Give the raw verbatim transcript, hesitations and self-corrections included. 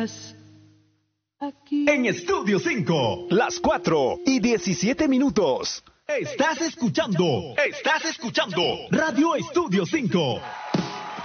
Aquí. En Estudio cinco, las cuatro y diecisiete minutos. Estás escuchando, estás escuchando Radio Estudio cinco.